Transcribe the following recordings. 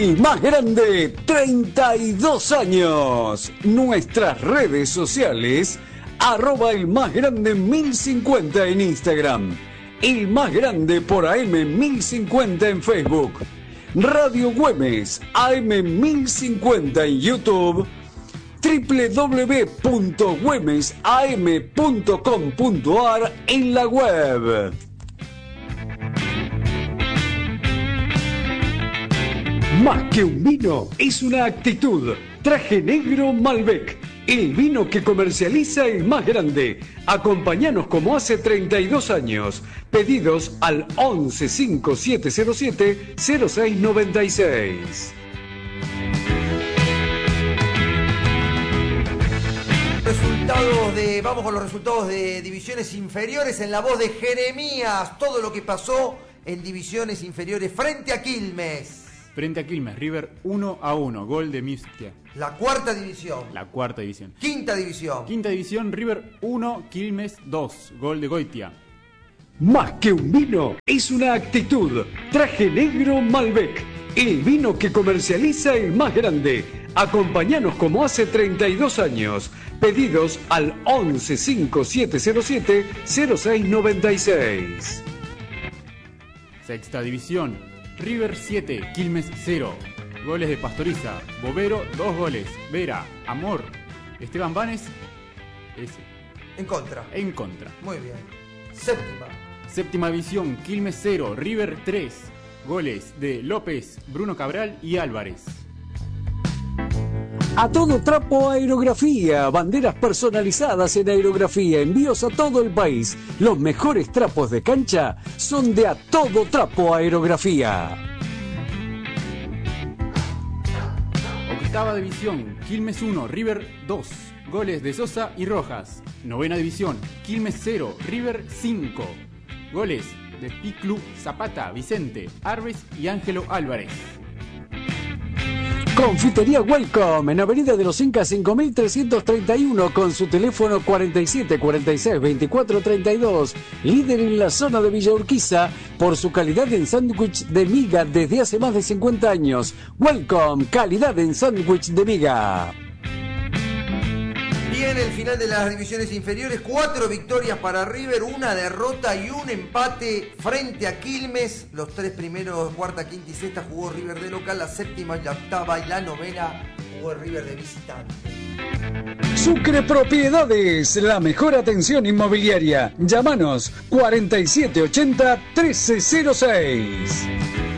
El más grande, 32 años. Nuestras redes sociales, @el más grande 1050 en Instagram. El más grande por AM 1050 en Facebook. Radio Güemes, AM 1050 en YouTube. www.güemesam.com.ar en la web. Más que un vino, es una actitud. Traje Negro Malbec, el vino que comercializa el más grande. Acompáñanos como hace 32 años. Pedidos al 11 5707 0696. Vamos con los resultados de divisiones inferiores en la voz de Jeremías. Todo lo que pasó en divisiones inferiores frente a Quilmes. Frente a Quilmes, River 1-1, gol de Mistia. La cuarta división. Quinta división, River 1, Quilmes 2, gol de Goitia. Más que un vino, es una actitud. Traje Negro Malbec, el vino que comercializa el más grande. Acompáñanos como hace 32 años. Pedidos al 11 5707 0696. Sexta división, River 7, Quilmes 0. Goles de Pastoriza, Bovero 2 goles, Vera, Amor, Esteban Banes, En contra. Muy bien. Séptima división, Quilmes 0, River 3. Goles de López, Bruno Cabral y Álvarez. A todo trapo aerografía, banderas personalizadas en aerografía, envíos a todo el país. Los mejores trapos de cancha son de A Todo Trapo Aerografía. Octava división, Quilmes 1, River 2. Goles de Sosa y Rojas. Novena división, Quilmes 0, River 5. Goles de Piclu, Zapata, Vicente, Arbes y Ángelo Álvarez. Confitería Welcome en Avenida de los Incas 5331 con su teléfono 47 46 24 32. Líder en la zona de Villa Urquiza por su calidad en sándwich de miga desde hace más de 50 años. Welcome, calidad en sándwich de miga. Bien, el final de las divisiones inferiores, 4 victorias para River, 1 derrota y 1 empate frente a Quilmes. Los 3 primeros, cuarta, quinta y sexta jugó River de local, la séptima, la octava y la novena jugó River de visitante. Sucre Propiedades, la mejor atención inmobiliaria. Llámanos 4780 1306.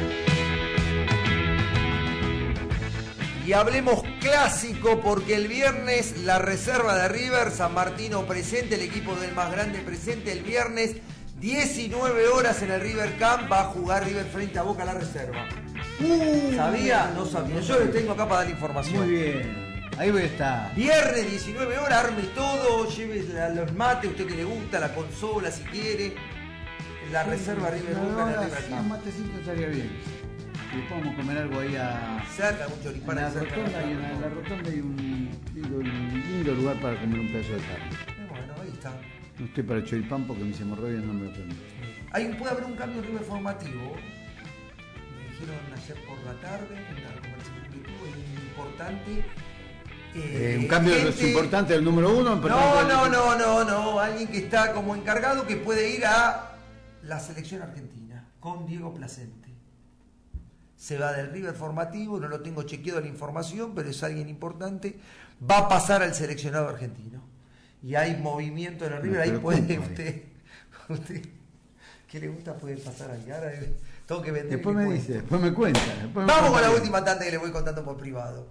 Y hablemos clásico porque el viernes la reserva de River, San Martino presente, el equipo del más grande presente. El viernes 19 horas en el River Camp va a jugar River frente a Boca la reserva. ¿Sabía? No sabía. Yo les tengo acá para dar información. Muy bien. Ahí voy a estar. Viernes 19 horas, arme todo, lleve los mates, usted que le gusta, la consola si quiere. La reserva River Boca en el River Camp. Un matecito estaría bien. Y podemos comer algo ahí cerca, mucho choripán. En la rotonda hay un lindo lugar para comer un pedazo de carne. Bueno, ahí está. No estoy para el choripán porque mis hemorroides no me lo permiten. Puede haber un cambio en River formativo. Me dijeron ayer por la tarde en la conversación que tuve, es importante. Un cambio de los importantes del número 1. No. Alguien que está como encargado que puede ir a la selección argentina con Diego Placente. Se va del River formativo, no lo tengo chequeado la información, pero es alguien importante. Va a pasar al seleccionado argentino. Y hay movimiento en el River, ahí puede usted ¿qué le gusta? Puede pasar ahí. Ahora tengo que vender. Después me dice, después me cuenta. Vamos con la última tanda que le voy contando por privado.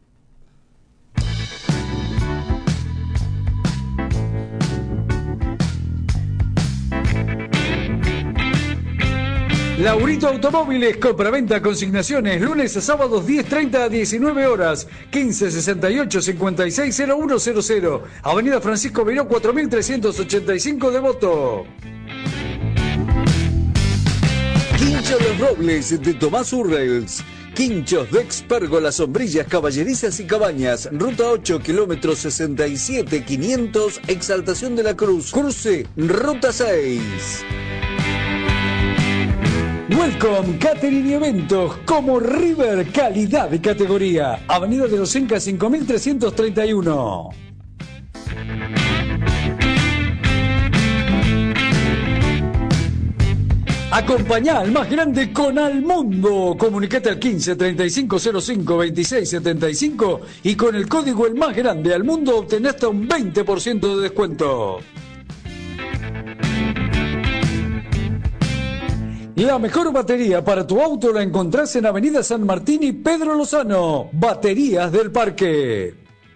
Laurito Automóviles, compraventa, consignaciones, lunes a sábados 10:30 a 19 horas, 1568-560100, Avenida Francisco Beiró 4385 Devoto. Quincho Los Robles de Tomás Urrels. Quinchos de Expérgolas, sombrillas, caballerizas y cabañas. Ruta 8, kilómetro 67-500, Exaltación de la Cruz. Cruce, Ruta 6. Welcome Catering y Eventos como River, calidad y categoría. Avenida de los Incas 5331. Acompañá al más grande con Al Mundo. Comunicate al 15 3505 2675 y con el código El Más Grande Al Mundo obtenés hasta un 20% de descuento. La mejor batería para tu auto la encontrás en Avenida San Martín y Pedro Lozano. Baterías del Parque.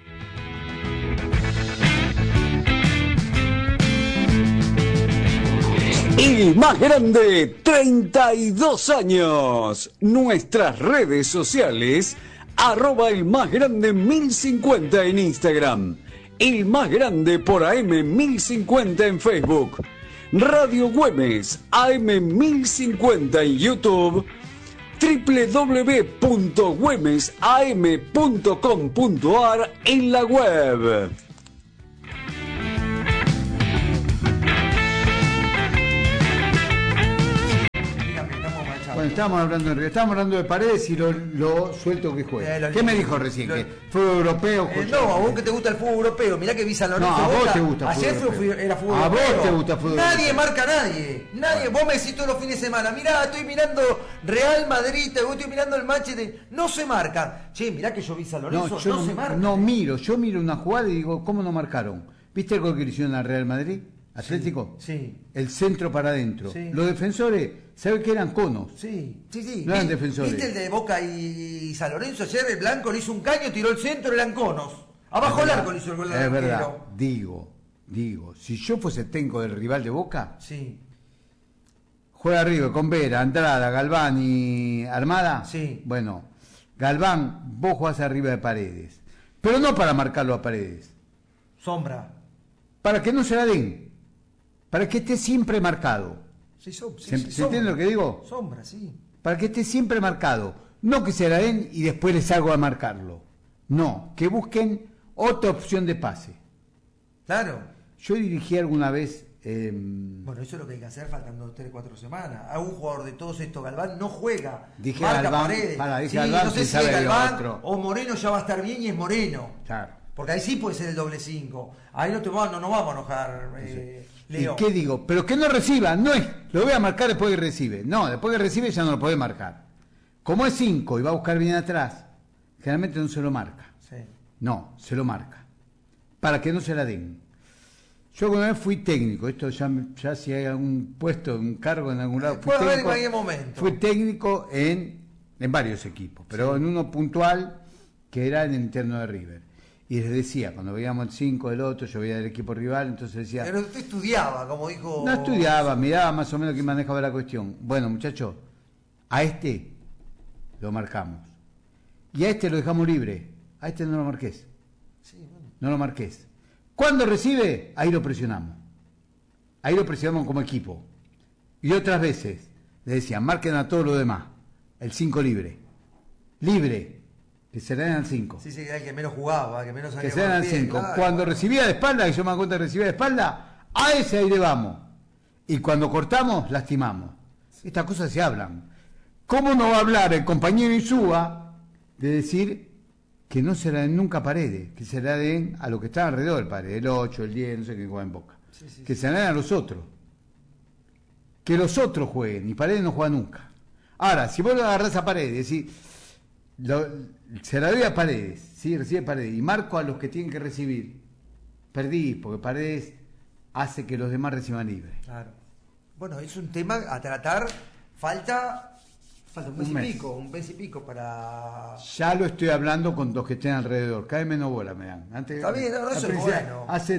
El Más Grande, 32 años. Nuestras redes sociales, @El Más Grande 1050 en Instagram. El Más Grande por AM 1050 en Facebook. Radio Güemes, AM 1050 en YouTube. www.güemesam.com.ar en la web. Bueno, estábamos hablando de Paredes y lo suelto que juega. ¿Qué me dijo recién? ¿Que fútbol europeo? No, a vos que te gusta el fútbol europeo. Mirá que vi San Lorenzo. No, a vos te gusta el ayer fútbol europeo. Era fútbol A europeo. vos te gusta el fútbol Nadie europeo. marca a nadie. Nadie. Vos me decís todos los fines de semana. Mirá, estoy mirando Real Madrid, estoy mirando el Manchester. No se marca. Che, mirá que yo vi San Lorenzo. Yo no se marca. yo miro una jugada y digo, ¿cómo no marcaron? ¿Viste el gol que le hicieron al Real Madrid? Atlético. Sí. El centro para adentro. Sí. Los defensores, ¿sabes qué eran conos? Sí. No eran defensores. ¿Viste el de Boca y San Lorenzo? Ayer el blanco le hizo un caño, tiró el centro, eran conos. Abajo el arco le hizo el gol al Es verdad. arquero. Digo, si yo fuese técnico del rival de Boca, Sí. juega arriba con Vera, Andrada, Galván y Armada. Sí. Bueno, Galván, vos jugás arriba de Paredes. Pero no para marcarlo a Paredes. Sombra. Para que no se la den. Para que esté siempre marcado. Sí, ¿Se sombra. entiende lo que digo? Sombra, sí. Para que esté siempre marcado. No que se la den y después les salgo a marcarlo. No, que busquen otra opción de pase. Claro. Yo dirigí alguna vez... Bueno, eso es lo que hay que hacer faltando 3-4 semanas. A un jugador de todos estos, Galván, no juega. Dije marca Galván, Paredes. dije Sí, Galván, no sé quién si sabe es de Galván otro. o Moreno ya va a estar bien y es Moreno. Claro. Porque ahí sí puede ser el doble 5. Ahí no nos vamos a enojar, Leo. ¿Y qué digo? Pero que no reciba, no es, lo voy a marcar después que recibe. No, después que recibe ya no lo puede marcar. Como es 5 y va a buscar bien atrás, generalmente no se lo marca. Sí. No, se lo marca. Para que no se la den. Yo alguna vez fui técnico, esto ya si hay algún puesto, un cargo en algún lado. Puede haber en cualquier momento. Fui técnico en varios equipos, pero en uno puntual que era en el interno de River. Y les decía, cuando veíamos el 5 del otro, yo veía el equipo rival, entonces decía... Pero usted estudiaba, como dijo... No estudiaba, miraba más o menos quién manejaba la cuestión. Bueno, muchachos, a este lo marcamos. Y a este lo dejamos libre. A este no lo marques. Sí, bueno. No lo marques. Cuando recibe, ahí lo presionamos. Ahí lo presionamos como equipo. Y otras veces le decían, marquen a todos los demás. El 5 libre. Libre. Que se le den al 5. Sí, el que menos jugaba, que menos Que salía se den con al el pie, 5. claro. Cuando recibía de espalda, que yo me doy cuenta que recibía de espalda, a ese ahí le vamos. Y cuando cortamos, lastimamos. Estas cosas se hablan. ¿Cómo no va a hablar el compañero Insúa de decir que no se la den nunca a Paredes? Que se la den a lo que está alrededor del Paredes, el 8, el 10, no sé qué juega en Boca. Que se la den a los otros. Que los otros jueguen, y Paredes no juega nunca. Ahora, si vos lo agarrás a Paredes y decís... se la doy a Paredes, sí, recibe Paredes y marco a los que tienen que recibir, perdí, porque Paredes hace que los demás reciban libre. Claro. Bueno, es un tema a tratar. Falta un mes y pico para... Ya lo estoy hablando con los que estén alrededor, cada vez menos bola me dan. Antes, Está bien, no, eso es bueno. Hace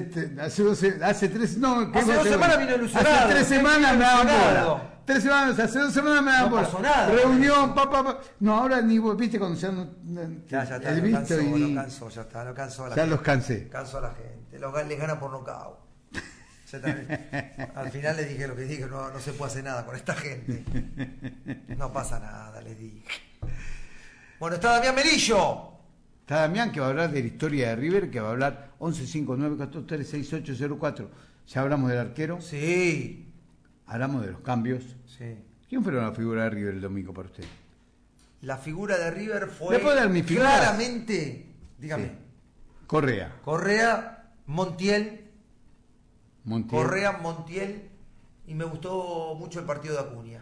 3 semanas vino ilusionado. Hace 3 semanas me daban ilusionado. bola. 3 semanas, hace 2 semanas me daban No bola. pasó nada. Reunión, papá. No, ahora ni vos, viste, cuando ya no... Ya está, el lo visto cansó, ya está, lo cansó a la ya gente. los cansé. Cansó a la gente, les gana por nocaut. Al final les dije lo que dije, no se puede hacer nada con esta gente. No pasa nada, les dije. Bueno, está Damián Melillo. Está Damián, que va a hablar de la historia de River, que va a hablar 1159436804. Ya hablamos del arquero, Sí. hablamos de los cambios. Sí. ¿Quién fueron la figura de River el domingo para usted? La figura de River fue ¿Le puedo dar mi figura? claramente, dígame, Sí. Correa, Montiel, Correa, Montiel, y me gustó mucho el partido de Acuña.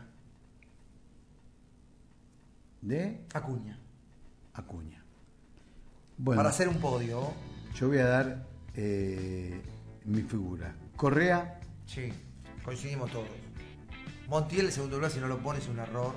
de Acuña. Bueno, Para hacer un podio. yo voy a dar mi figura. Correa, Sí, coincidimos todos. Montiel, el segundo lugar, si no lo pone es un error.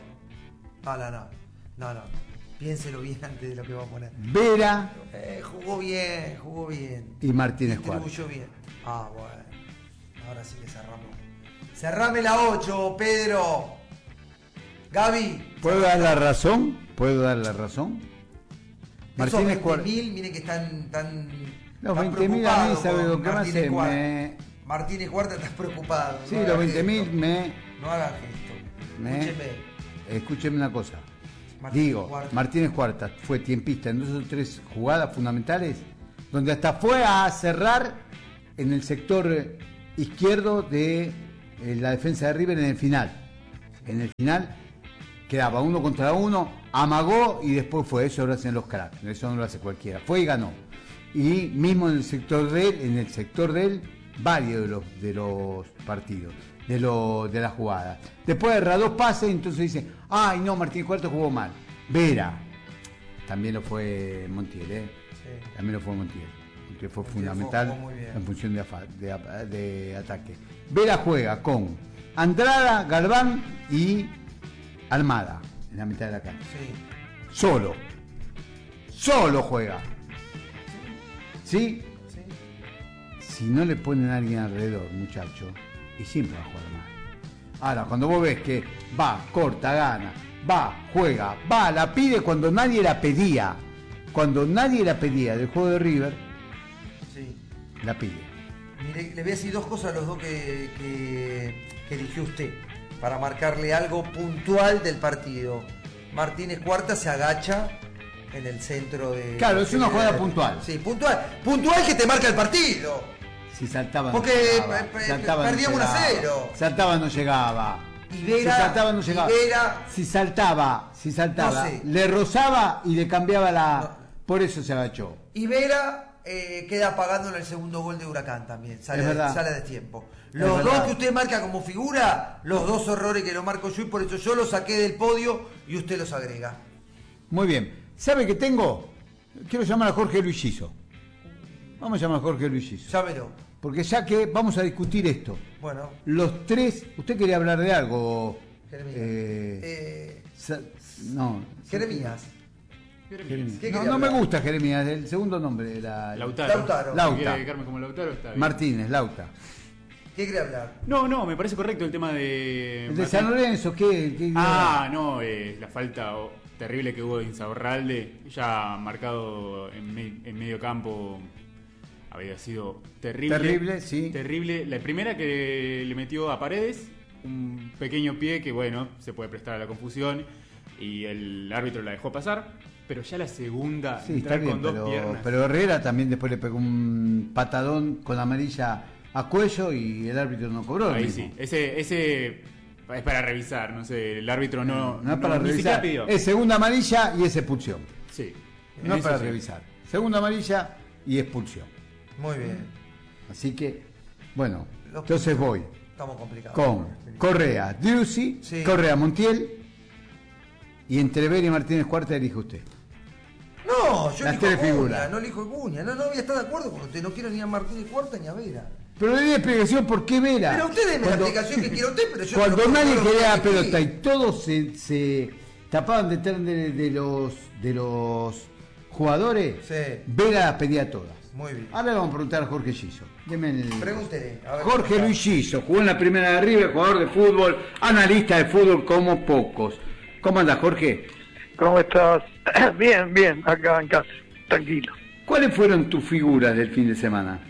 No. Piénselo bien antes de lo que va a poner. Vera Jugó bien. y Martínez Cuarta. Distribuyó bien. Bueno. Ahora sí que cerramos. Cerrame la 8, Pedro. Gaby. ¿Puedo dar la razón? Martínez Esos Cuarta. 20.000, miren que están Los tan 20.000 a mí, preocupados ¿sabe con lo que más Martínez es? Cuarta. Martínez Cuarta está preocupado. Sí, no los haga 20.000 gesto. No hagan gesto. Escúcheme una cosa. Martínez Cuarta. Martínez Cuarta fue tiempista en 2 o 3 jugadas fundamentales, donde hasta fue a cerrar en el sector izquierdo de la defensa de River en el final. En el final quedaba 1 contra 1, amagó y después fue. Eso lo hacen los cracks, eso no lo hace cualquiera. Fue y ganó. Y mismo en el sector de él, varios de los partidos, de las jugadas. Después erra 2 pases, entonces dice, ay no, Martín Cuarto jugó mal. Vera, también lo fue Montiel, Sí. También lo fue Montiel. Montiel fue Montiel fundamental jugó muy bien. en función de ataque. Vera juega con Andrada, Galván y Almada en la mitad de la cancha. Sí. Solo juega. ¿Sí? Sí. Si no le ponen a alguien alrededor, muchacho, y siempre va a jugar mal. Ahora, cuando vos ves que va, corta, gana, va, juega, va, la pide cuando nadie la pedía. Cuando nadie la pedía del juego de River, Sí. la pide. Mire, le voy a decir 2 cosas a los dos que eligió usted para marcarle algo puntual del partido. Martínez Cuarta se agacha en el centro de... Claro, es una jugada puntual. Sí, puntual que te marca el partido. Si saltaba Porque perdíamos 1-0. Saltaba no llegaba. Y Vera, si saltaba no llegaba. y Vera- Si saltaba, No sé. le rozaba y le cambiaba la... No. Por eso se agachó. Y Vera queda pagando en el segundo gol de Huracán también. Sale Es verdad. de tiempo. Es Los verdad. dos que usted marca como figura, los 2 errores que lo marco yo, y por eso yo los saqué del podio y usted los agrega. Muy bien. ¿Sabe qué tengo? Quiero llamar a Jorge Luis Giso. Vamos a llamar a Jorge Luis Giso. Llámelo. Porque ya que vamos a discutir esto. Bueno, Los 3... ¿Usted quería hablar de algo? Jeremías. No. Jeremías. Jeremías. ¿Qué No, quería no me hablar? gusta Jeremías, el segundo nombre era... Lautaro. Lauta. Si quiere dedicarme como Lautaro, está bien. Martínez, Lauta. ¿Qué quería hablar? No, me parece correcto el tema de... El de San Lorenzo, ¿qué? La falta terrible que hubo de Insaurralde, ya marcado en medio campo, había sido terrible. Terrible, sí. Terrible. La primera que le metió a Paredes, un pequeño pie que, bueno, se puede prestar a la confusión, y el árbitro la dejó pasar, pero ya la segunda, Sí, está entrar bien, con dos piernas. pero Herrera también después le pegó un patadón con amarilla a cuello y el árbitro no cobró. Ahí mismo. sí, ese es para revisar, no sé, el árbitro no es para ni siquiera revisar. pidió. Es segunda amarilla y es expulsión. Sí. No es Eso para sí. revisar. Segunda amarilla y expulsión. Muy bien. Así que, bueno, Los entonces puntos. voy Estamos complicados. con Correa, Driussi, Sí. Correa, Montiel, y entre Vera y Martínez Cuarta elige usted. No, yo Las elijo tres Acuña, figuras. no elijo Acuña. No voy a estar de acuerdo con usted. No quiero ni a Martínez Cuarta ni a Vera. Pero le di explicación por qué Vera. Pero usted deme la Cuando- explicación que quiera usted, pero yo Cuando no lo nadie puedo quería la elegir. pelota y todos se tapaban detrás de los jugadores, Sí. Vera las pedía todas. Muy bien. Ahora le vamos a preguntar a Jorge Giso. Deme el... Pregúntele. a ver Jorge cómo está. Luis Giso, jugó en la primera de River, jugador de fútbol, analista de fútbol como pocos. ¿Cómo andas, Jorge? ¿Cómo estás? Bien, acá en casa, tranquilo. ¿Cuáles fueron tus figuras del fin de semana?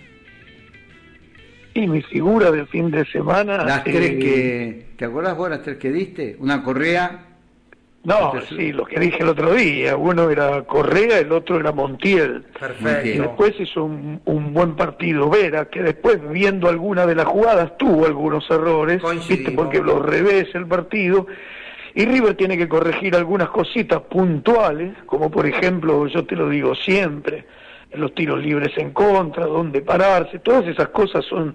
Y mi figura del fin de semana... Las tres que... ¿Te acordás vos las tres que diste? Una Correa, No, sí, lo que dije el otro día, uno era Correa, el otro era Montiel. Perfecto. Y después hizo un buen partido Vera, que después viendo alguna de las jugadas tuvo algunos errores, Coincidimos. ¿viste? Porque lo revés el partido. Y River tiene que corregir algunas cositas puntuales, como por ejemplo, yo te lo digo siempre, los tiros libres en contra, dónde pararse, todas esas cosas son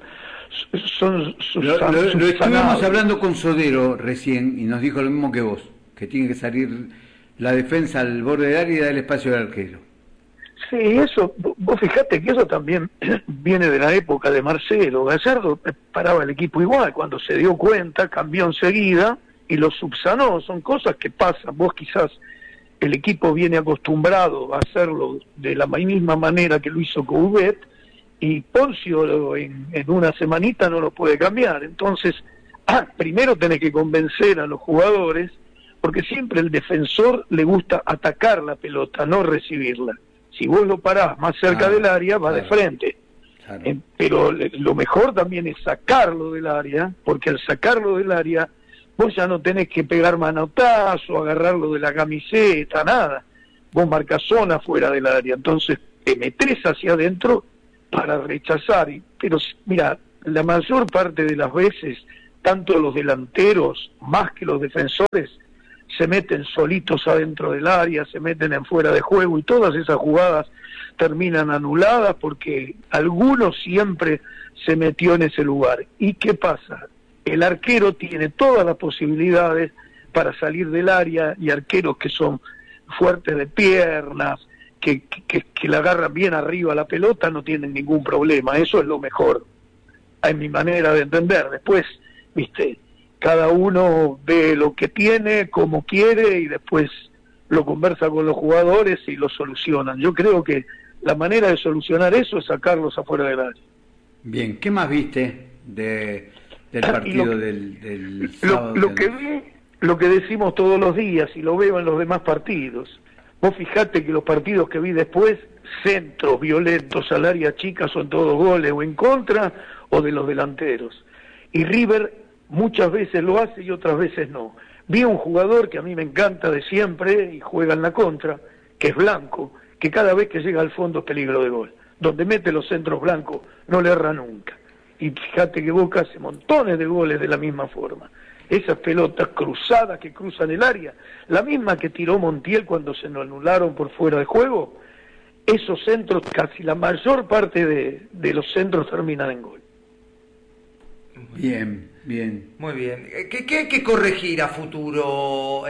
Lo estuvimos hablando con Sodero recién y nos dijo lo mismo que vos, que tiene que salir la defensa al borde del área y dar el espacio al arquero. Sí, eso, vos fijate que eso también viene de la época de Marcelo. Gallardo paraba el equipo igual, cuando se dio cuenta cambió enseguida y lo subsanó. Son cosas que pasan. Vos quizás el equipo viene acostumbrado a hacerlo de la misma manera que lo hizo Coudet, y Poncio en una semanita no lo puede cambiar. Entonces, primero tenés que convencer a los jugadores, porque siempre el defensor le gusta atacar la pelota, no recibirla. Si vos lo parás más cerca del área, va de frente. Claro. Pero lo mejor también es sacarlo del área, porque al sacarlo del área, vos ya no tenés que pegar manotazo, agarrarlo de la camiseta, nada. Vos marcás zona fuera del área, entonces te metés hacia adentro para rechazar. Pero mira, la mayor parte de las veces, tanto los delanteros, más que los defensores, se meten solitos adentro del área, se meten en fuera de juego, y todas esas jugadas terminan anuladas porque alguno siempre se metió en ese lugar. ¿Y qué pasa? El arquero tiene todas las posibilidades para salir del área, y arqueros que son fuertes de piernas, que la agarran bien arriba la pelota, no tienen ningún problema. Eso es lo mejor, en mi manera de entender. Después, viste, cada uno ve lo que tiene, como quiere, y después lo conversa con los jugadores y lo solucionan. Yo creo que la manera de solucionar eso es sacarlos afuera del área. Bien, ¿qué más viste del partido del sábado? Lo que vi, lo que decimos todos los días, y lo veo en los demás partidos. Vos fijate que los partidos que vi después, centros violentos al área chica, son todos goles o en contra o de los delanteros. Y River muchas veces lo hace y otras veces no. Vi un jugador que a mí me encanta de siempre y juega en la contra, que es Blanco, que cada vez que llega al fondo es peligro de gol. Donde mete los centros blancos no le erra nunca. Y fíjate que Boca hace montones de goles de la misma forma. Esas pelotas cruzadas que cruzan el área, la misma que tiró Montiel cuando se nos anularon por fuera de juego, esos centros, casi la mayor parte de los centros terminan en gol. Bien, bien. Muy bien. ¿Qué hay que corregir a futuro,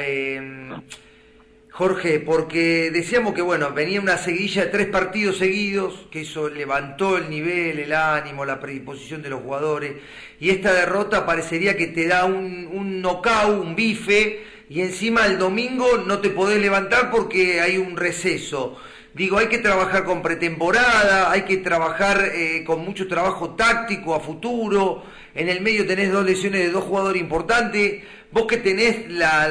Jorge? Porque decíamos que, bueno, venía una seguidilla de 3 partidos seguidos, que eso levantó el nivel, el ánimo, la predisposición de los jugadores, y esta derrota parecería que te da un knockout, un bife, y encima el domingo no te podés levantar porque hay un receso. Digo, hay que trabajar con pretemporada, hay que trabajar con mucho trabajo táctico a futuro. En el medio tenés 2 lesiones de 2 jugadores importantes. Vos que tenés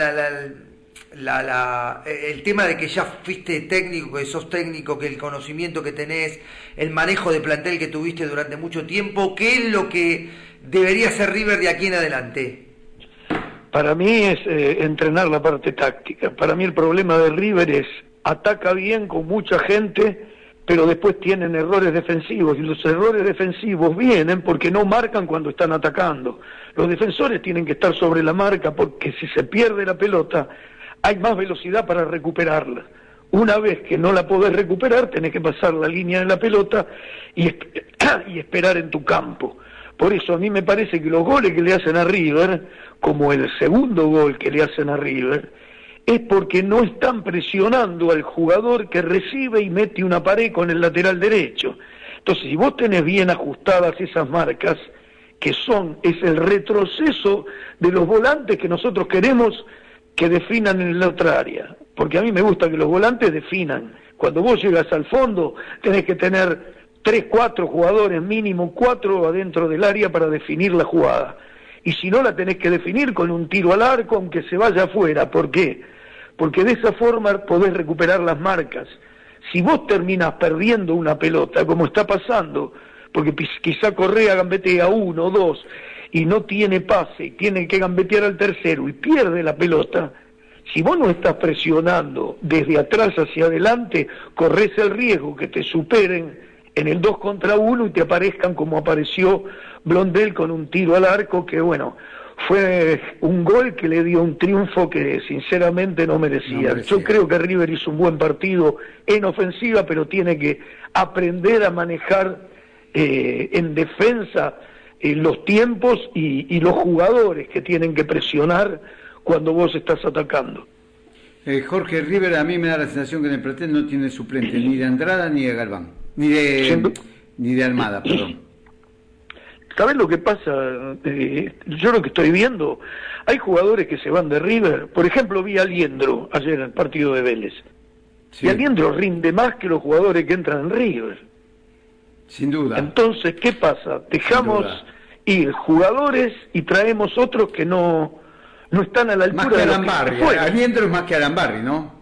el tema de que ya fuiste técnico, que sos técnico, que el conocimiento que tenés, el manejo de plantel que tuviste durante mucho tiempo, ¿qué es lo que debería hacer River de aquí en adelante? Para mí es entrenar la parte táctica. Para mí el problema de River es ataca bien con mucha gente, pero después tienen errores defensivos, y los errores defensivos vienen porque no marcan cuando están atacando. Los defensores tienen que estar sobre la marca, porque si se pierde la pelota hay más velocidad para recuperarla. Una vez que no la podés recuperar, tenés que pasar la línea de la pelota y esperar en tu campo. Por eso a mí me parece que los goles que le hacen a River, como el segundo gol que le hacen a River, es porque no están presionando al jugador que recibe y mete una pared con el lateral derecho. Entonces, si vos tenés bien ajustadas esas marcas, es el retroceso de los volantes que nosotros queremos que definan en la otra área. Porque a mí me gusta que los volantes definan. Cuando vos llegas al fondo, tenés que tener 3, 4 jugadores, mínimo 4 adentro del área para definir la jugada. Y si no, la tenés que definir con un tiro al arco, aunque se vaya afuera. ¿Por qué? Porque de esa forma podés recuperar las marcas. Si vos terminás perdiendo una pelota, como está pasando, porque quizá Correa gambetea 1 o 2 y no tiene pase, tiene que gambetear al tercero y pierde la pelota, Si vos no estás presionando desde atrás hacia adelante, corres el riesgo que te superen en el 2 contra 1 y te aparezcan como apareció Blondel con un tiro al arco que, bueno, fue un gol que le dio un triunfo que sinceramente no merecía. Yo creo que River hizo un buen partido en ofensiva, pero tiene que aprender a manejar en defensa los tiempos y los jugadores que tienen que presionar cuando vos estás atacando. Jorge, River a mí me da la sensación que en el plantel no tiene suplente ni de Andrada ni de Galván, ni de Almada, perdón. ¿Sabés lo que pasa? Yo lo que estoy viendo, hay jugadores que se van de River. Por ejemplo, vi a Aliendro ayer en el partido de Vélez. Sí. Y Aliendro rinde más que los jugadores que entran en River. Sin duda. Entonces, ¿qué pasa? Dejamos ir jugadores y traemos otros que no están a la altura más que de Arambarri. Aliendro es más que Arambarri, ¿no?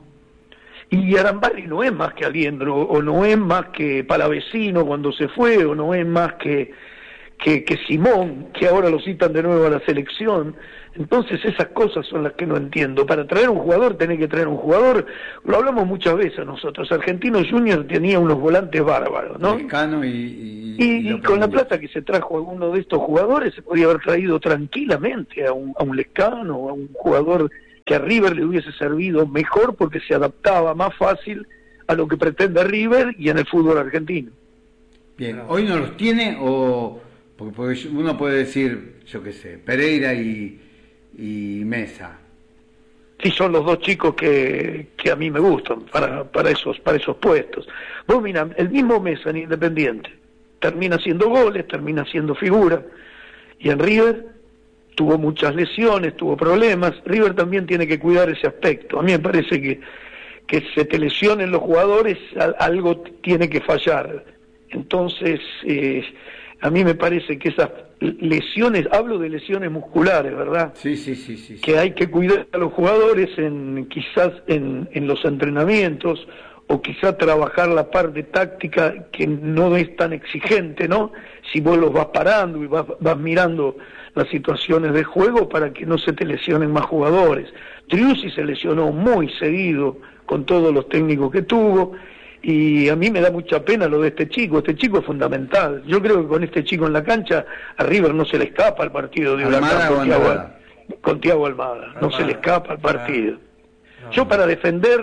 Y Arambarri no es más que Aliendro, o no es más que Palavecino cuando se fue, o no es más que Simón, que ahora lo citan de nuevo a la selección. Entonces esas cosas son las que no entiendo. Para traer un jugador tenés que traer un jugador, lo hablamos muchas veces nosotros, Argentinos Juniors tenía unos volantes bárbaros, ¿no? Lescano y con la plata que se trajo alguno de estos jugadores se podía haber traído tranquilamente a un Lescano, a un jugador que a River le hubiese servido mejor porque se adaptaba más fácil a lo que pretende River y en el fútbol argentino. Bien, ¿hoy no los tiene o...? Porque uno puede decir, yo qué sé, Pereira y Mesa. Sí, son los dos chicos que a mí me gustan para esos puestos. Vos mirá, el mismo Mesa en Independiente termina haciendo goles, termina haciendo figura, y en River tuvo muchas lesiones, tuvo problemas. River también tiene que cuidar ese aspecto. A mí me parece que se te lesionen los jugadores, algo tiene que fallar. Entonces, a mí me parece que esas lesiones, hablo de lesiones musculares, ¿verdad? Sí. Que hay que cuidar a los jugadores quizás en los entrenamientos, o quizás trabajar la parte táctica que no es tan exigente, ¿no? Si vos los vas parando y vas mirando las situaciones de juego para que no se te lesionen más jugadores. Driussi se lesionó muy seguido con todos los técnicos que tuvo, y a mí me da mucha pena lo de este chico es fundamental. Yo creo que con este chico en la cancha a River no se le escapa al partido de Huracán con Thiago Almada, no se le escapa al partido. Yo para defender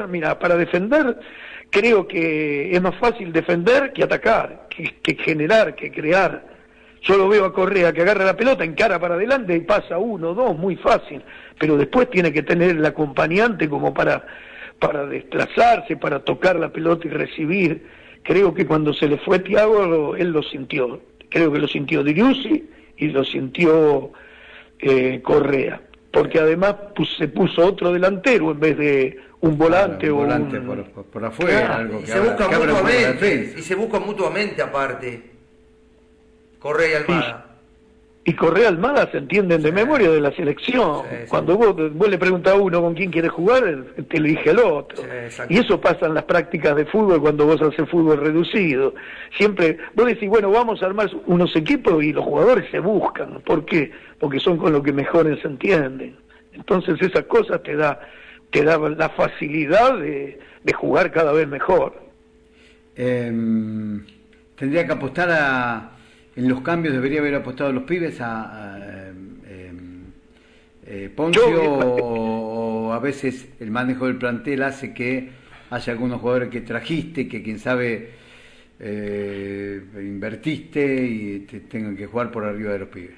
creo que es más fácil defender que atacar, que generar, que crear. Yo lo veo a Correa que agarra la pelota, encara para adelante y pasa 1, 2, muy fácil, pero después tiene que tener el acompañante como para desplazarse, para tocar la pelota y recibir. Creo que cuando se le fue Thiago, él lo sintió. Creo que lo sintió Driussi y lo sintió Correa. Porque además se puso otro delantero en vez de un volante, un volante por afuera. Claro, algo que se buscan mutuamente aparte. Correa y Almada. Y Correa Almada se entienden de memoria de la selección. Cuando vos le preguntás a uno con quién quiere jugar, te elige el otro. Y eso pasa en las prácticas de fútbol cuando vos haces fútbol reducido. Siempre, vos decís, bueno, vamos a armar unos equipos y los jugadores se buscan. ¿Por qué? Porque son con lo que mejores se entienden. Entonces esas cosas te da la facilidad de jugar cada vez mejor. Tendría que apostar en los cambios, debería haber apostado a los pibes Poncio, o a veces el manejo del plantel hace que haya algunos jugadores que trajiste, que quién sabe invertiste y te tengan que jugar por arriba de los pibes.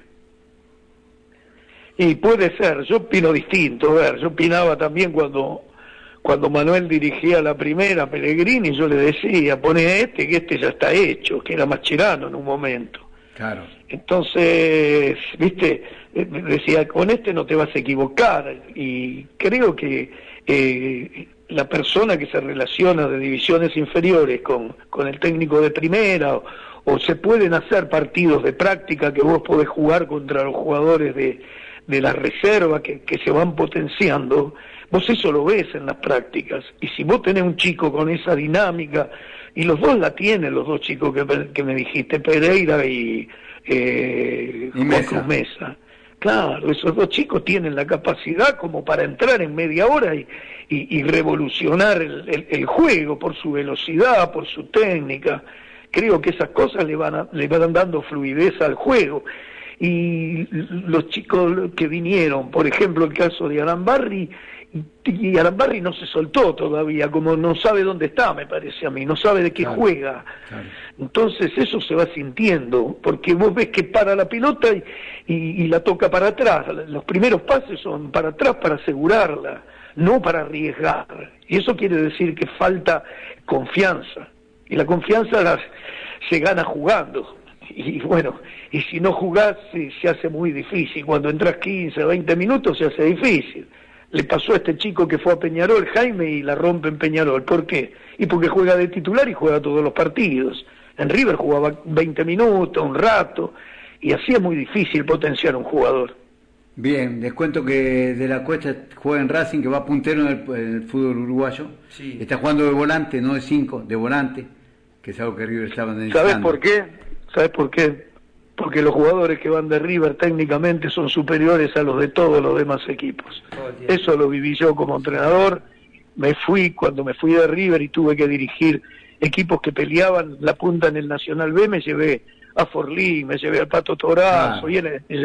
Y puede ser, yo opino distinto. Yo opinaba también cuando Manuel dirigía la primera, Pellegrini, yo le decía, poné que este ya está hecho, que era Mascherano en un momento. Claro. Entonces, viste, decía, con este no te vas a equivocar, y creo que la persona que se relaciona de divisiones inferiores con el técnico de primera, o se pueden hacer partidos de práctica que vos podés jugar contra los jugadores de la reserva que se van potenciando, vos eso lo ves en las prácticas, y si vos tenés un chico con esa dinámica, y los dos la tienen, los dos chicos que me dijiste, Pereira y Mesa. Claro, esos dos chicos tienen la capacidad como para entrar en media hora y revolucionar el juego por su velocidad, por su técnica. Creo que esas cosas le van dando fluidez al juego. Y los chicos que vinieron, por ejemplo el caso de Arambarri, y Arambarri no se soltó todavía, como no sabe dónde está, me parece a mí, no sabe de qué juega. Claro. Entonces eso se va sintiendo, porque vos ves que para la pelota y la toca para atrás. Los primeros pases son para atrás para asegurarla, no para arriesgar. Y eso quiere decir que falta confianza. Y la confianza se gana jugando. Y bueno, y si no jugás se hace muy difícil. Cuando entras 15, 20 minutos se hace difícil. Le pasó a este chico que fue a Peñarol, Jaime, y la rompe en Peñarol. ¿Por qué? Y porque juega de titular y juega todos los partidos. En River jugaba 20 minutos, un rato, y así es muy difícil potenciar a un jugador. Bien, les cuento que De la Cuesta juega en Racing, que va puntero en el fútbol uruguayo. Sí. Está jugando de volante, no de 5, de volante, que es algo que River estaba necesitando. ¿Sabes por qué? ¿Sabes por qué? Porque los jugadores que van de River técnicamente son superiores a los de todos los demás equipos. Eso lo viví yo como entrenador. Cuando me fui de River y tuve que dirigir equipos que peleaban la punta en el Nacional B, me llevé a Forlí, me llevé al Pato Torazo, y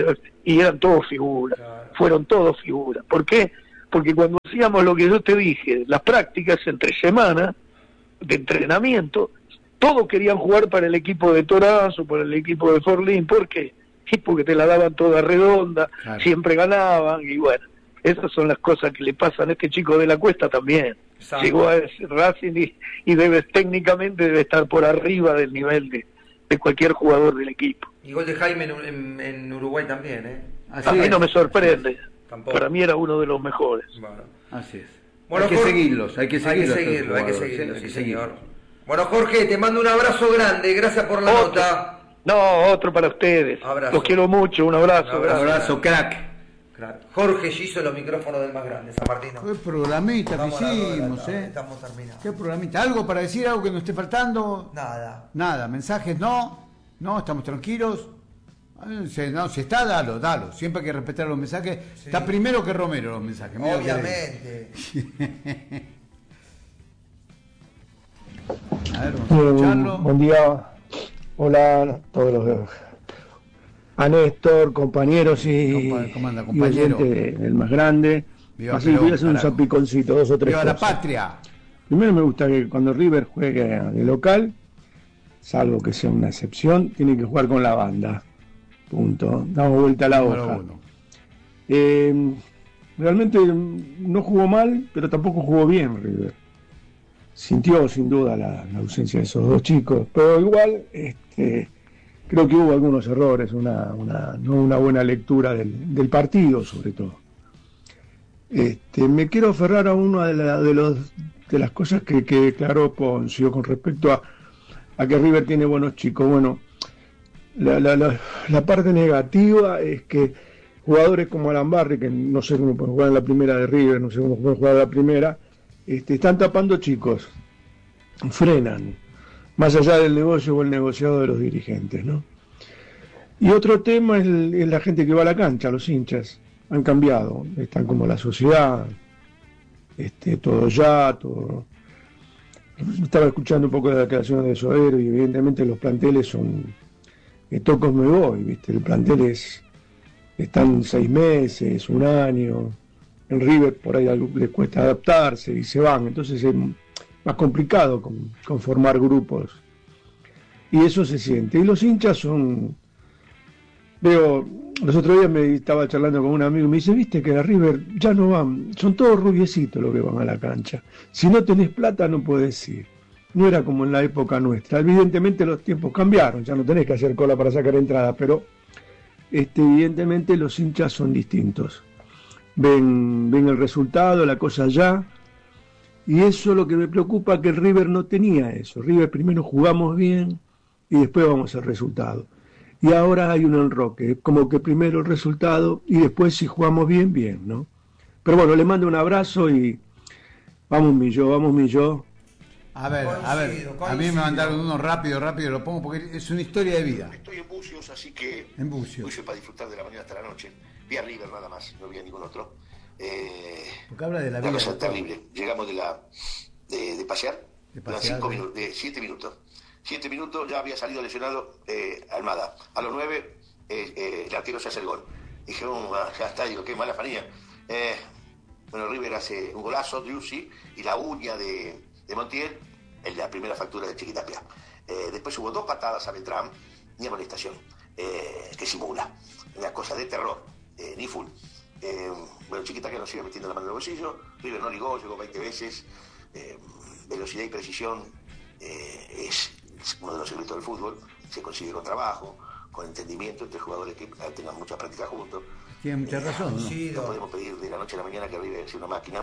eran todos figuras, fueron todos figuras. ¿Por qué? Porque cuando hacíamos lo que yo te dije, las prácticas entre semana de entrenamiento, todos querían jugar para el equipo de Torazo, para el equipo de Forlín. ¿Por qué? Sí, porque te la daban toda redonda, siempre ganaban, y bueno, esas son las cosas que le pasan a este chico De la Cuesta también. Exacto. Llegó a Racing y técnicamente debe estar por arriba del nivel de cualquier jugador del equipo. Y gol de Jaime en Uruguay también, ¿eh? A mí no me sorprende. Para mí era uno de los mejores. Bueno. Así es. Bueno, hay que seguirlos, hay que seguirlos, sí señor. Bueno, Jorge, te mando un abrazo grande, gracias por la nota. No, otro para ustedes. Abrazo. Los quiero mucho, un abrazo. Un abrazo, crack. Jorge hizo los micrófonos del más grande, San Martín. Qué programita que hicimos, Estamos terminados. Qué programita. ¿Algo para decir, algo que nos esté faltando? Nada, mensajes no, estamos tranquilos. No, si está, dalo. Siempre hay que respetar los mensajes. Sí. Está primero que Romero los mensajes. Obviamente. A ver, vamos a escucharlo. Buen día, hola a todos a Néstor, compañeros y oyentes del más grande. Así voy a hacer un zapiconcito, 2 o 3 ¡Viva cosas. la patria! Primero me gusta que cuando River juegue de local, salvo que sea una excepción, tiene que jugar con la banda. Punto. Damos vuelta a la hoja. Realmente no jugó mal, pero tampoco jugó bien River. Sintió sin duda la ausencia de esos dos chicos, pero igual creo que hubo algunos errores, no una buena lectura del partido sobre todo. Me quiero aferrar a una de las cosas que declaró Poncio con respecto a que River tiene buenos chicos. Bueno, la parte negativa es que jugadores como Arambarri, que no sé cómo pueden jugar en la primera de River, no sé cómo pueden jugar en la primera, están tapando chicos, frenan, más allá del negocio o el negociado de los dirigentes, ¿no? Y otro tema es la gente que va a la cancha, los hinchas, han cambiado, están como la sociedad, todo. Estaba escuchando un poco de la declaración de Sodero y evidentemente los planteles son, tocos me voy, ¿viste? El plantel están 6 meses, 1 año. En River por ahí les cuesta adaptarse y se van, entonces es más complicado conformar grupos. Y eso se siente. Y los hinchas los otros días me estaba charlando con un amigo y me dice, viste que a River ya no van, son todos rubiecitos los que van a la cancha. Si no tenés plata no podés ir. No era como en la época nuestra. Evidentemente los tiempos cambiaron, ya no tenés que hacer cola para sacar entrada, pero evidentemente los hinchas son distintos. Ven el resultado, la cosa ya, y eso es lo que me preocupa, que el River no tenía eso. River primero jugamos bien y después vamos al resultado. Y ahora hay un enroque, como que primero el resultado y después si jugamos bien, ¿no? Pero bueno, le mando un abrazo y vamos mi yo. A ver, a mí me mandaron uno rápido, lo pongo porque es una historia de vida. Estoy en Bucios, así que en Bucios. Bucios para disfrutar de la mañana hasta la noche. vi a River nada más, no vi a ningún otro. Porque habla de la una vida. cosa terrible. Llegamos de pasear, De 7 minutos. 7 minutos ya había salido lesionado Almada. A los 9 el arquero se hace el gol. Dije, ya está, digo, qué mala fanía. Bueno, River hace un golazo, Driussi, y la uña de Montiel en la primera factura de Chiquitapia. Después hubo 2 patadas a Beltrán, ni amonestación, que simula. Una cosa de terror, ni full. Bueno, Chiquitapia nos sigue metiendo la mano en el bolsillo. River no ligó, llegó 20 veces. Velocidad y precisión es uno de los secretos del fútbol. Se consigue con trabajo, con entendimiento entre jugadores que tengan mucha práctica juntos. Tiene mucha razón, ¿no? Sí, No podemos pedir de la noche a la mañana que River sea una máquina.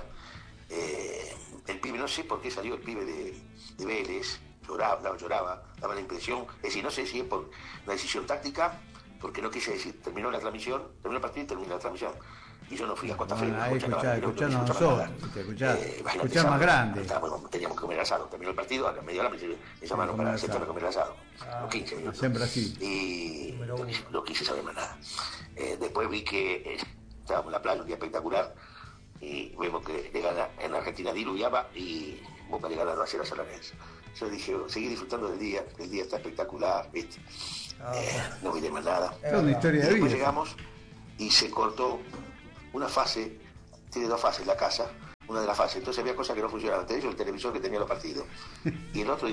El pibe, no sé por qué salió el pibe de Vélez, lloraba, daba la impresión, es decir, no sé si es por una decisión táctica, porque no quise decir, terminó el partido y terminó la transmisión. Y yo no fui a Costa Fe. Ahí escuchá nosotros, escuchá más grande. Teníamos que comer asado, terminó el partido, a la media hora me llamaron para sentarme a comer asado. Los 15 minutos. Siempre así. Y no quise saber más nada. Después vi que estábamos en la playa un día espectacular y vemos que le gana en Argentina, diluviaba y Boca le gana 2-0 a Solares. Yo dije, seguí disfrutando del día, el día está espectacular, ¿viste? No miré más nada. Es una historia de vida. Después llegamos y se cortó una fase, tiene 2 fases la casa, una de las fases, entonces había cosas que no funcionaban, entre ellos el televisor que tenía los partidos, y el otro,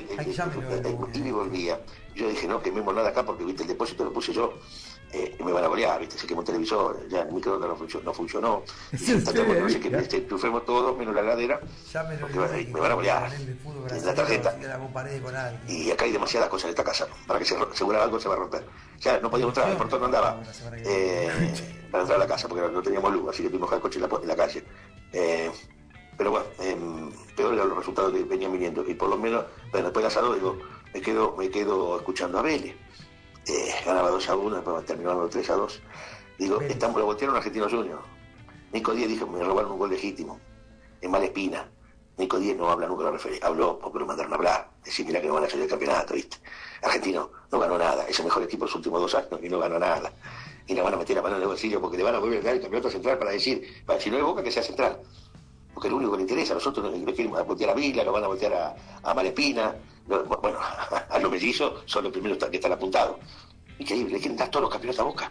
y volvía. Yo dije, no quememos nada acá porque, viste, el depósito lo puse yo, y me van a golear, viste, se quemó un televisor, ya el microondas no funcionó, enchufemos todo, menos la heladera, porque me van a golear, la tarjeta, y acá hay demasiadas cosas en esta casa, para que se asegurara algo se va a romper. Ya no podíamos entrar, el portón no andaba para entrar a la casa, porque no teníamos luz, así que tuvimos que dejar el coche en la calle. Pero bueno, peor eran los resultados que venían viniendo, y por lo menos, bueno, después del asado, digo, me quedo escuchando a Vélez. Ganaba 2-1, después terminaron 3-2. Digo, lo voltearon a Argentinos Juniors. Nico Díez dijo, me robaron un gol legítimo, en Malespina. Nico Díez no habla nunca de la referencia, habló porque lo mandaron a hablar, decir, mira que no van a salir del campeonato, ¿viste? Argentino no ganó nada, es el mejor equipo de los últimos 2 años y no ganó nada. Y le van a meter la mano en el bolsillo porque le van a volver a dar el campeonato central para decir, si no es Boca, que sea central. Porque es lo único que le interesa. A nosotros nos quieren voltear a Vila, nos van a voltear a Malespina. Bueno, a los mellizos son los primeros que están apuntados. Increíble, le quieren dar todos los campeonatos a Boca.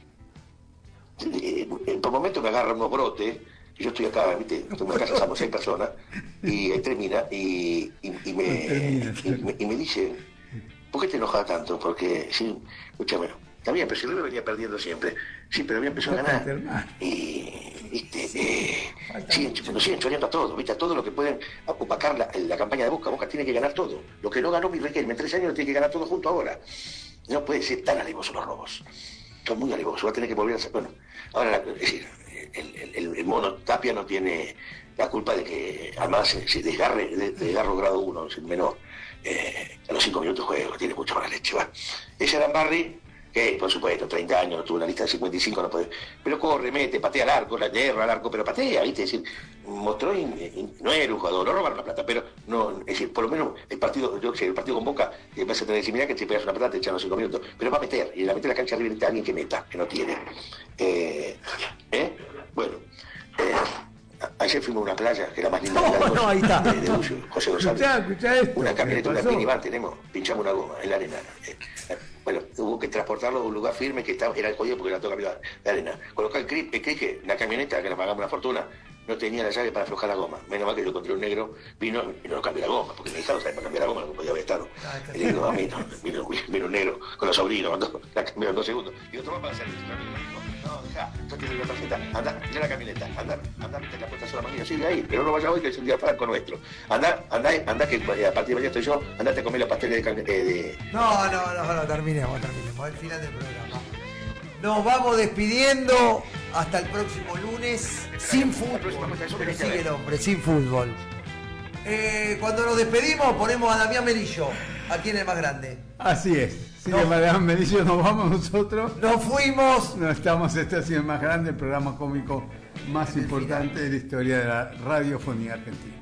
Por momentos me agarran unos brotes, y yo estoy acá, ¿viste? En mi casa somos 6 personas, y ahí termina, y me dice, ¿por qué te enojas tanto? Porque, sí, escúchame, está bien, pero si River venía perdiendo siempre. Sí, pero había empezado a ganar. Y, ¿viste? Siguen choreando a todo, ¿viste? A todo lo que pueden opacar la campaña de Boca. Boca tiene que ganar todo. Lo que no ganó mi Riquelme en 3 años lo tiene que ganar todo junto ahora. No puede ser tan alevosos los robos. Son muy alevosos. Va a tener que volver a ser. Bueno, ahora, es decir, el mono Tapia no tiene la culpa de que además se desgarre grado 1, es el menor. A los 5 minutos de juego, tiene mucha mala leche. Va. Ese Arambarri, que por supuesto, 30 años, tuvo una lista de 55, no puede. Pero corre, mete, patea al arco, la guerra al arco, pero patea, ¿viste? Es decir, mostró no era un jugador, no robaron la plata, pero no, es decir, por lo menos el partido con Boca, que vas a tener que decir, mirá que te pegas una plata, te echan los 5 minutos, pero va a meter, y la mete en la cancha arriba de alguien que meta, que no tiene. Bueno, ayer fuimos a una playa, que era más linda ahí está. de José González. Escuchá esto, una camioneta, una pasó. minivan tenemos, pinchamos una goma en la arena. Bueno, hubo que transportarlo de un lugar firme que era el jodido porque era todo camino de arena. Colocar el que la camioneta, que nos pagamos una fortuna, no tenía la llave para aflojar la goma. Menos mal que yo encontré un negro, vino y no cambió la goma, porque mi hija no sabe para cambiar la goma, no podía haber estado. Y le digo, a mí no, vino un negro con los sobrinos, la cambió en 2 segundos. Digo, toma para salir. No, dejá, yo te doy la tarjeta, andá, mira la camioneta, andá, mete la puerta sola mañana, sigue ahí, pero no vaya hoy que es un día franco nuestro. Andá, que a partir de mañana estoy yo, andate a comer los pasteles de... No, terminemos, el final del programa. Nos vamos despidiendo hasta el próximo lunes, sin fútbol, pero sigue el hombre, sin fútbol. Cuando nos despedimos ponemos a Damián Melillo, aquí en el más grande. Así es. Sí, Damián Melillo, nos vamos nosotros. Nos fuimos. No estamos, este ha sido el más grande, el programa cómico más importante de la historia de la radiofonía argentina.